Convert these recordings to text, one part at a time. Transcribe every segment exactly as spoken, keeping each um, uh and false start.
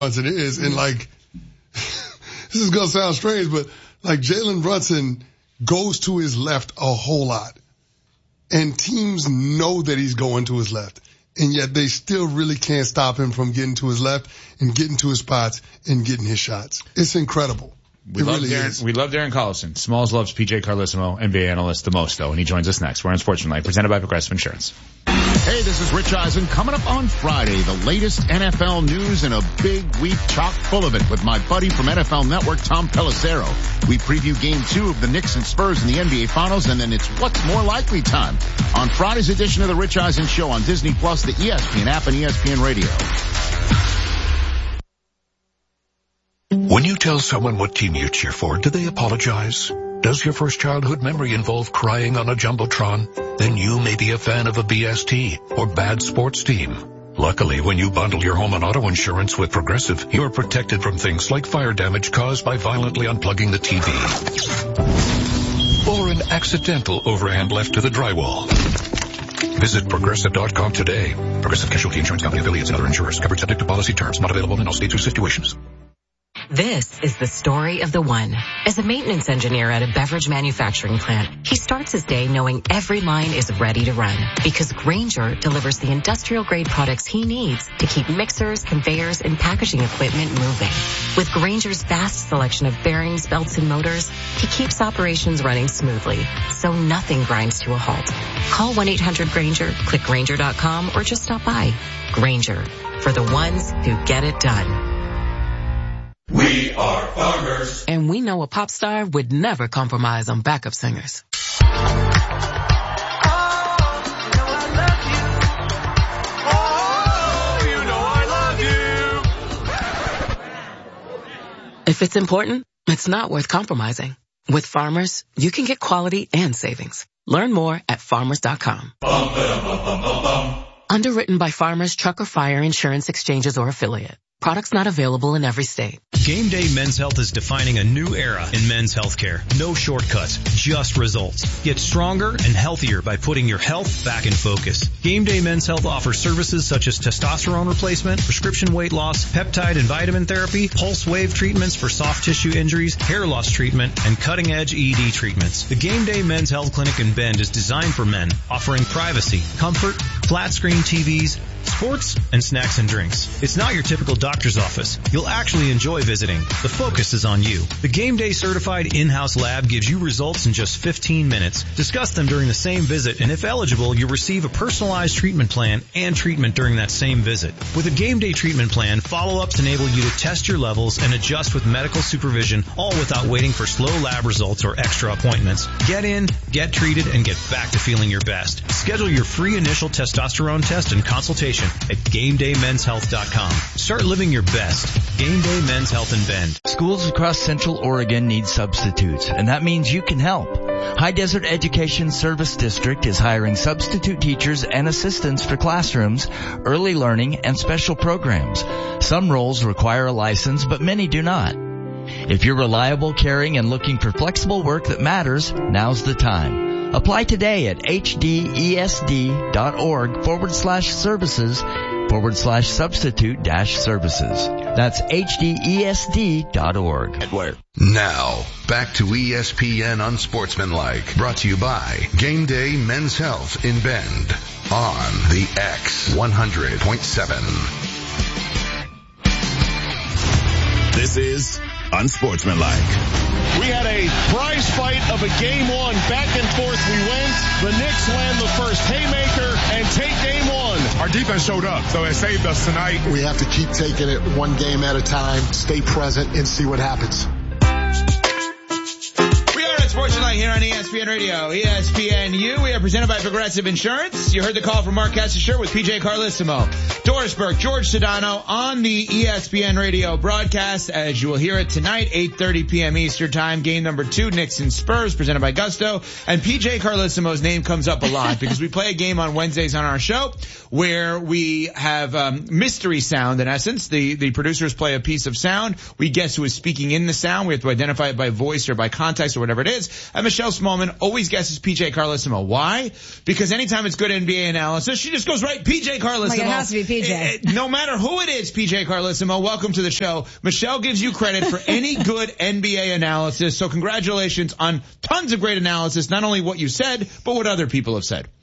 Brunson is. And like, this is going to sound strange, but like Jalen Brunson goes to his left a whole lot. And teams know that he's going to his left. And yet they still really can't stop him from getting to his left and getting to his spots and getting his shots. It's incredible. We it love really Darren, is. we love Darren Collison. Smalls loves P J Carlissimo, N B A analyst the most, though, and he joins us next. We're on Sportsmanlike, presented by Progressive Insurance. Hey, this is Rich Eisen. Coming up on Friday, the latest N F L news and a big week chock full of it with my buddy from N F L Network, Tom Pelissero. We preview game two of the Knicks and Spurs in the N B A Finals, and then it's What's More Likely time on Friday's edition of the Rich Eisen Show on Disney Plus, the E S P N app, and E S P N Radio. When you tell someone what team you cheer for, do they apologize? Does your first childhood memory involve crying on a Jumbotron? Then you may be a fan of a B S T or bad sports team. Luckily, when you bundle your home and auto insurance with Progressive, you're protected from things like fire damage caused by violently unplugging the T V. Or an accidental overhand left to the drywall. Visit Progressive dot com today. Progressive Casualty Insurance Company, affiliates, and other insurers. Covered subject to policy terms. Not available in all states or situations. This is the story of the one. As a maintenance engineer at a beverage manufacturing plant, he starts his day knowing every line is ready to run because Grainger delivers the industrial-grade products he needs to keep mixers, conveyors, and packaging equipment moving. With Grainger's vast selection of bearings, belts, and motors, he keeps operations running smoothly, so nothing grinds to a halt. Call one eight hundred Grainger, click Grainger dot com, or just stop by. Grainger, for the ones who get it done. We are farmers. And we know a pop star would never compromise on backup singers. Oh, you know I love you. Oh, you know I love you. If it's important, it's not worth compromising. With Farmers, you can get quality and savings. Learn more at farmers dot com. Bum, ba-dum, bum, bum, bum, bum. Underwritten by Farmers Truck or Fire Insurance Exchanges or Affiliate. Products not available in every state. Game Day Men's Health is defining a new era in men's healthcare. No shortcuts, just results. Get stronger and healthier by putting your health back in focus. Game Day Men's Health offers services such as testosterone replacement, prescription weight loss, peptide and vitamin therapy, pulse wave treatments for soft tissue injuries, hair loss treatment, and cutting-edge E D treatments. The Game Day Men's Health Clinic in Bend is designed for men, offering privacy, comfort, flat-screen T Vs, sports, and snacks and drinks. It's not your typical doctor's office. You'll actually enjoy visiting. The focus is on you. The Game Day certified in-house lab gives you results in just fifteen minutes. Discuss them during the same visit, and if eligible, you'll receive a personalized treatment plan and treatment during that same visit. With a Game Day treatment plan, follow-ups enable you to test your levels and adjust with medical supervision, all without waiting for slow lab results or extra appointments. Get in, get treated, and get back to feeling your best. Schedule your free initial testosterone test and consultation at game day men's health dot com. Start living your best. Game Day Men's Health in Bend. Schools across Central Oregon need substitutes, and that means you can help. High Desert Education Service District is hiring substitute teachers and assistants for classrooms, early learning, and special programs. Some roles require a license, but many do not. If you're reliable, caring, and looking for flexible work that matters, now's the time. Apply today at hdesd.org forward slash services forward slash substitute dash services. That's hdesd dot org. Now, back to E S P N Unsportsmanlike, brought to you by Game Day Men's Health in Bend on the X one hundred point seven. This is Unsportsmanlike. We had a prize fight of a game one. Back and forth we went. The Knicks land the first haymaker and take game one. Our defense showed up, so it saved us tonight. We have to keep taking it one game at a time, stay present, and see what happens. Sportsmanlike here on E S P N Radio, E S P N U. We are presented by Progressive Insurance. You heard the call from Mark Kessler with P J Carlissimo, Doris Burke, George Sedano on the E S P N Radio broadcast. As you will hear it tonight, eight thirty p.m. Eastern Time, game number two, Knicks and Spurs, presented by Gusto. And P J Carlissimo's name comes up a lot because we play a game on Wednesdays on our show where we have um, mystery sound, in essence. The, the producers play a piece of sound. We guess who is speaking in the sound. We have to identify it by voice or by context or whatever it is. And Michelle Smallman always guesses P J Carlissimo. Why? Because anytime it's good N B A analysis, she just goes right P J Carlissimo. Like it has to be P J. J. No matter who it is, P J Carlissimo, welcome to the show. Michelle gives you credit for any good N B A analysis, so congratulations on tons of great analysis, not only what you said, but what other people have said.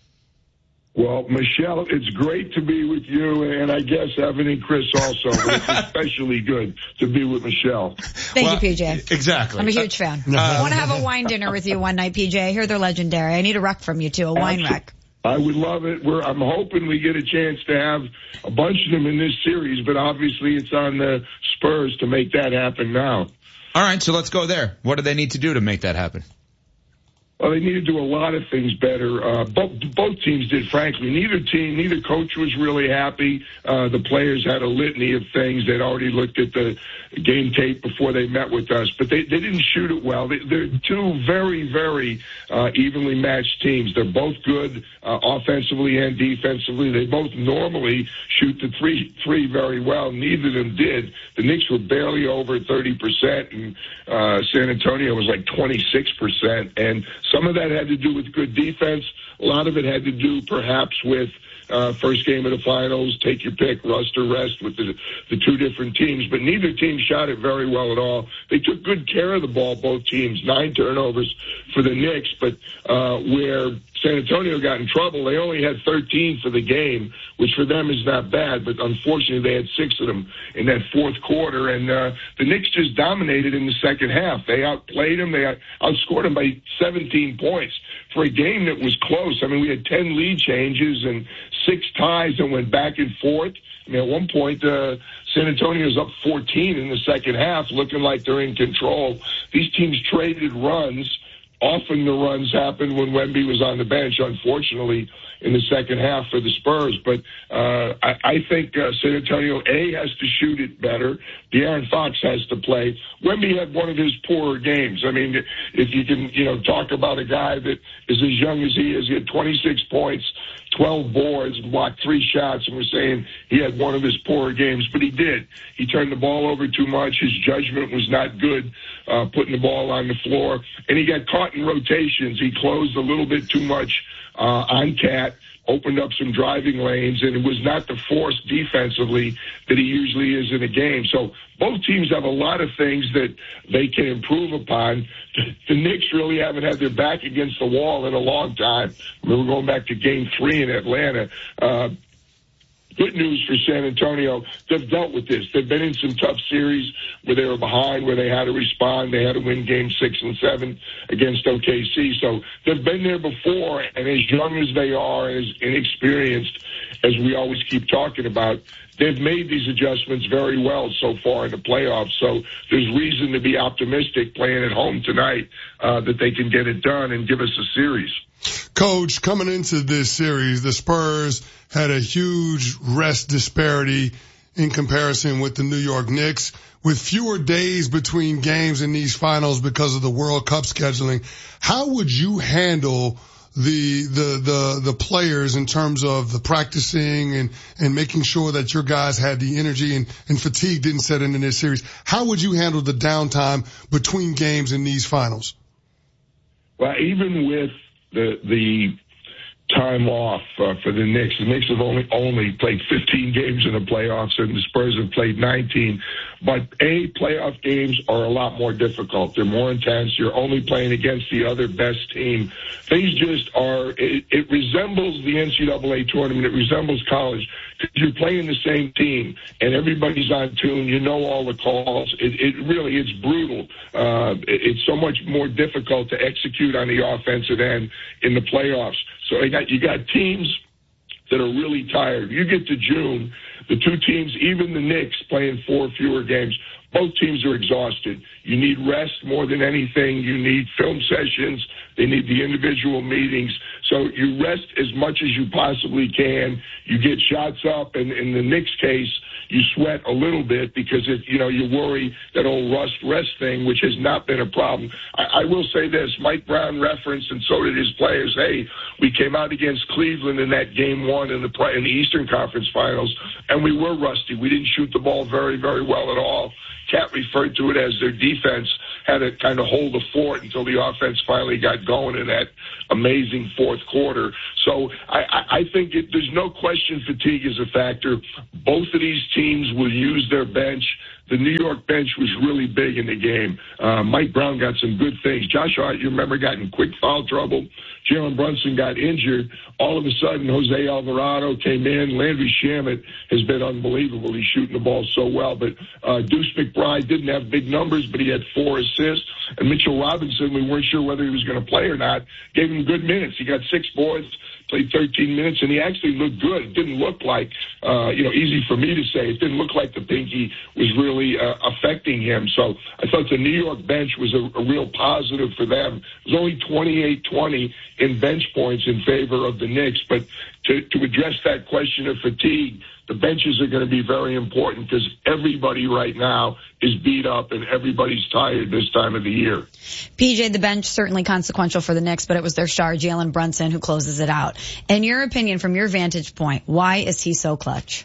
Well, Michelle, it's great to be with you, and I guess Evan and Chris also, but it's especially good to be with Michelle. Thank well, you, P J. Exactly. I'm a huge fan. Uh, I want to have a wine dinner with you one night, P J. I hear they're legendary. I need a rec from you, too, a wine rec. I would love it. We're, I'm hoping we get a chance to have a bunch of them in this series, but obviously it's on the Spurs to make that happen now. All right, so let's go there. What do they need to do to make that happen? Well, they need to do a lot of things better. Uh, both, both teams did, frankly. Neither team, neither coach was really happy. Uh, the players had a litany of things. They'd already looked at the game tape before they met with us, but they, they didn't shoot it well. They, they're two very, very uh, evenly matched teams. They're both good uh, offensively and defensively. They both normally shoot the three, three very well. Neither of them did. The Knicks were barely over thirty percent, and uh, San Antonio was like twenty-six percent, and some of that had to do with good defense. A lot of it had to do perhaps with uh, first game of the finals, take your pick, rust or rest with the, the two different teams. But neither team shot it very well at all. They took good care of the ball, both teams. Nine turnovers for the Knicks, but uh, where San Antonio got in trouble, they only had thirteen for the game, which for them is not bad, but unfortunately they had six of them in that fourth quarter, and uh, the Knicks just dominated in the second half. They outplayed them. They outscored them by seventeen points for a game that was close. I mean, we had ten lead changes and six ties that went back and forth. I mean, at one point, uh, San Antonio's up fourteen in the second half, looking like they're in control. These teams traded runs. Often the runs happened when Wemby was on the bench, unfortunately, in the second half for the Spurs. But uh, I, I think uh, San Antonio, A, has to shoot it better. De'Aaron Fox has to play. Wemby had one of his poorer games. I mean, if you can, you know, talk about a guy that is as young as he is, he had twenty-six points, twelve boards, blocked three shots, and we're saying he had one of his poorer games, but he did. He turned the ball over too much. His judgment was not good, uh, putting the ball on the floor, and he got caught in rotations. He closed a little bit too much uh, on Cat, opened up some driving lanes, and it was not the force defensively that he usually is in a game. So both teams have a lot of things that they can improve upon. The Knicks really haven't had their back against the wall in a long time. We were going back to game three in Atlanta. Uh, Good news for San Antonio. They've dealt with this. They've been in some tough series where they were behind, where they had to respond. They had to win game six and seven against O K C. So they've been there before, and as young as they are, as inexperienced as we always keep talking about, they've made these adjustments very well so far in the playoffs. So there's reason to be optimistic playing at home tonight uh, that they can get it done and give us a series. Coach, coming into this series, the Spurs had a huge rest disparity in comparison with the New York Knicks. With fewer days between games in these finals because of the World Cup scheduling, how would you handle the the the the players in terms of the practicing and and making sure that your guys had the energy and, and fatigue didn't set in in this series? How would you handle the downtime between games in these finals? Well, even with the the time off uh, for the Knicks, the Knicks have only only played fifteen games in the playoffs, and the Spurs have played nineteen. But A, playoff games are a lot more difficult. They're more intense. You're only playing against the other best team. Things just are, it, it resembles the N C double A tournament. It resembles college. You're playing the same team, and everybody's on tune. You know all the calls. It, it really, it's brutal. Uh, it, it's so much more difficult to execute on the offensive end in the playoffs. So you got, you got teams that are really tired. You get to June, the two teams, even the Knicks, playing four fewer games. Both teams are exhausted. You need rest more than anything. You need film sessions. They need the individual meetings. So you rest as much as you possibly can. You get shots up, and in the Knicks case, you sweat a little bit because, it, you know, you worry that old rust rest thing, which has not been a problem. I, I will say this. Mike Brown referenced, and so did his players, hey, we came out against Cleveland in that game one in the, in the Eastern Conference Finals, and we were rusty. We didn't shoot the ball very, very well at all. Cat referred to it as their defense had to kind of hold the fort until the offense finally got going in that amazing fourth quarter. So I, I, I think it, there's no question fatigue is a factor. Both of these teams will use their bench. The New York bench was really big in the game. Uh, Mike Brown got some good things. Josh Hart, you remember, got in quick foul trouble. Jalen Brunson got injured. All of a sudden, Jose Alvarado came in. Landry Shamet has been unbelievable. He's shooting the ball so well. But uh, Deuce McBride didn't have big numbers, but he had four assists. And Mitchell Robinson, we weren't sure whether he was going to play or not, gave him good minutes. He got six boards, played thirteen minutes, and he actually looked good. It didn't look like, uh, you know, easy for me to say. It didn't look like the pinky was really uh, affecting him. So I thought the New York bench was a, a real positive for them. It was only twenty-eight twenty in bench points in favor of the Knicks. But to, to address that question of fatigue, the benches are going to be very important because everybody right now is beat up and everybody's tired this time of the year. P J, the bench certainly consequential for the Knicks, but it was their star, Jalen Brunson, who closes it out. In your opinion, from your vantage point, why is he so clutch?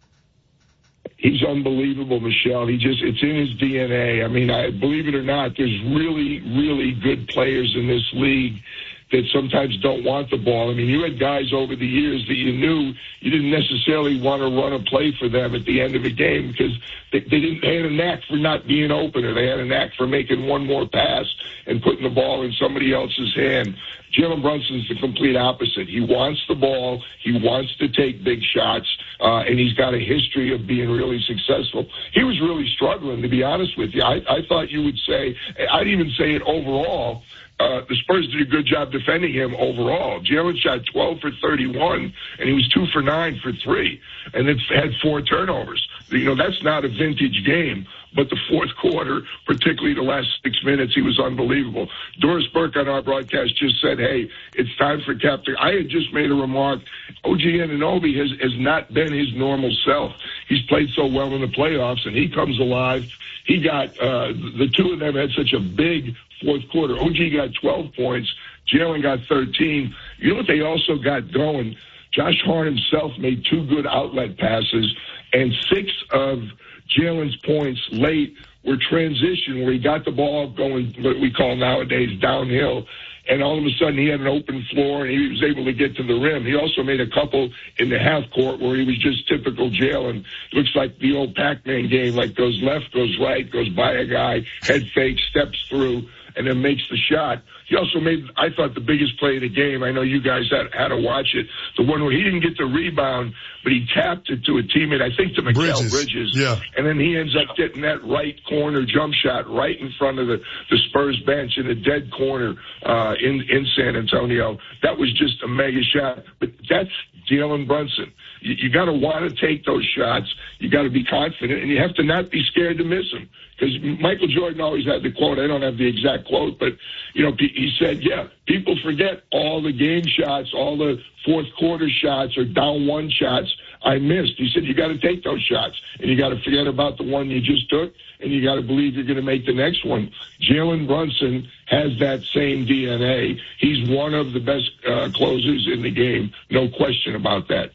He's unbelievable, Michelle. He just, it's in his D N A. I mean, I believe it or not, there's really, really good players in this league that sometimes don't want the ball. I mean, you had guys over the years that you knew you didn't necessarily want to run a play for them at the end of a game because they, they didn't they had a knack for not being open, or they had a knack for making one more pass and putting the ball in somebody else's hand. Jalen Brunson's the complete opposite. He wants the ball. He wants to take big shots, uh, and he's got a history of being really successful. He was really struggling, to be honest with you. I, I thought you would say, I'd even say it overall, Uh, the Spurs did a good job defending him overall. Jalen shot twelve for thirty-one, and he was two for nine for three, and then had four turnovers. You know, that's not a vintage game, but the fourth quarter, particularly the last six minutes, he was unbelievable. Doris Burke on our broadcast just said, hey, it's time for Captain. I had just made a remark. O G Anunoby has, has not been his normal self. He's played so well in the playoffs, and he comes alive. He got, uh, the two of them had such a big fourth quarter. O G got twelve points. Jalen got thirteen. You know what they also got going? Josh Hart himself made two good outlet passes, and six of Jalen's points late were transition, where he got the ball going, what we call nowadays downhill, and all of a sudden he had an open floor and he was able to get to the rim. He also made a couple in the half court where he was just typical Jalen. Looks like the old Pac-Man game, like goes left, goes right, goes by a guy, head fake, steps through, and then makes the shot. He also made, I thought, the biggest play of the game. I know you guys had, had to watch it. The one where he didn't get the rebound, but he tapped it to a teammate, I think to Mikal Bridges. Bridges. Yeah. And then he ends up getting that right corner jump shot right in front of the, the Spurs bench in a dead corner uh, in, in San Antonio. That was just a mega shot. But that's Jalen Brunson. You, you got to want to take those shots. You got to be confident, and you have to not be scared to miss them. Because Michael Jordan always had the quote, I don't have the exact quote, but, you know, he said, yeah, people forget all the game shots, all the fourth quarter shots or down one shots I missed. He said, you got to take those shots, and you got to forget about the one you just took, and you got to believe you're going to make the next one. Jalen Brunson has that same D N A. He's one of the best uh, closers in the game, no question about that.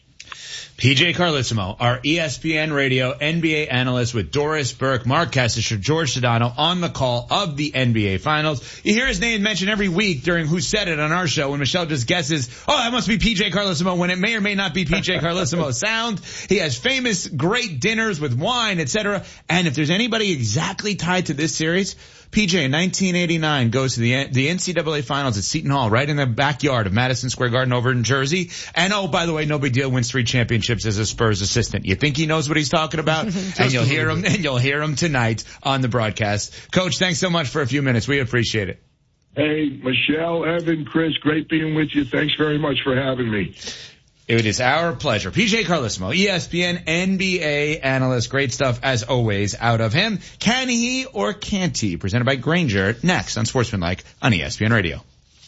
P J Carlissimo, our E S P N Radio N B A analyst with Doris Burke, Mark Kessler, George Sedano on the call of the N B A Finals. You hear his name mentioned every week during Who Said It on our show when Michelle just guesses, oh, that must be P J Carlissimo, when it may or may not be P J Carlissimo's sound. He has famous, great dinners with wine, et cetera. And if there's anybody exactly tied to this series, P J in nineteen eighty-nine goes to the the N C double A Finals at Seton Hall, right in the backyard of Madison Square Garden over in Jersey. And oh, by the way, no big deal, wins three championships as a Spurs assistant. You think he knows what he's talking about? And you'll hear him, and you'll hear him tonight on the broadcast. Coach, thanks so much for a few minutes. We appreciate it. Hey, Michelle, Evan, Chris, great being with you. Thanks very much for having me. It is our pleasure. P J Carlissimo, E S P N N B A analyst. Great stuff, as always, out of him. Can he or can't he? Presented by Grainger, next on Sportsmanlike on E S P N Radio.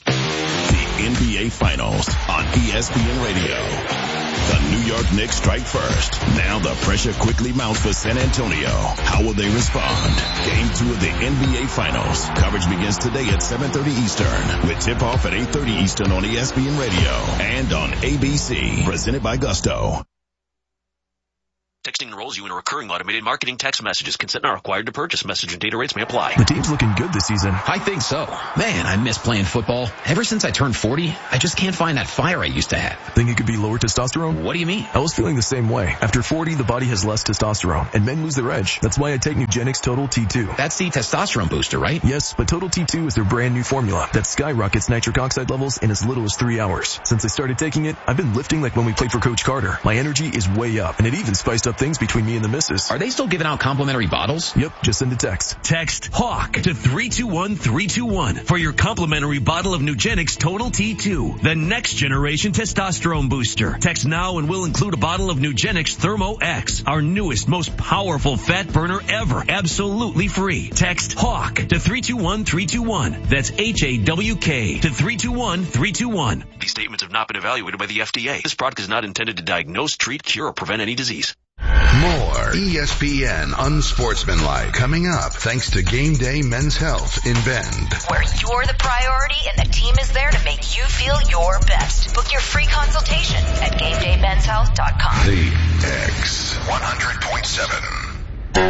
The N B A Finals on E S P N Radio. The New York Knicks strike first. Now the pressure quickly mounts for San Antonio. How will they respond? Game two of the N B A Finals. Coverage begins today at seven thirty Eastern with tip-off at eight thirty Eastern on E S P N Radio and on A B C. Presented by Gusto. Texting enrolls you in a recurring automated marketing text messages. Consent not required to purchase. Message and data rates may apply. The team's looking good this season. I think so. Man, I miss playing football. Ever since I turned forty, I just can't find that fire I used to have. Think it could be lower testosterone? What do you mean? I was feeling the same way. After forty, the body has less testosterone, and men lose their edge. That's why I take Nugenix Total T two. That's the testosterone booster, right? Yes, but Total T two is their brand new formula that skyrockets nitric oxide levels in as little as three hours. Since I started taking it, I've been lifting like when we played for Coach Carter. My energy is way up, and it even spiced up things between me and the missus. Are they still giving out complimentary bottles? Yep, just send a text. Text HAWK to three two one three two one for your complimentary bottle of Nugenix Total T two, the next generation testosterone booster. Text now and we'll include a bottle of Nugenix Thermo X, our newest, most powerful fat burner ever, absolutely free. Text HAWK to three two one three two one. That's H A W K to three two one three two one. These statements have not been evaluated by the F D A. This product is not intended to diagnose, treat, cure, or prevent any disease. More E S P N Unsportsmanlike coming up thanks to Game Day Men's Health in Bend. Where you're the priority and the team is there to make you feel your best. Book your free consultation at game day men's health dot com. The X one hundred point seven.